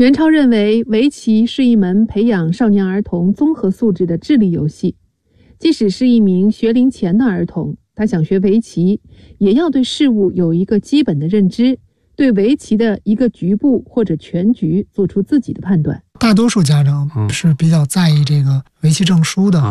袁超认为，围棋是一门培养少年儿童综合素质的智力游戏。即使是一名学龄前的儿童，他想学围棋，也要对事物有一个基本的认知，对围棋的一个局部或者全局做出自己的判断。 大多数家长是比较在意这个围棋证书的，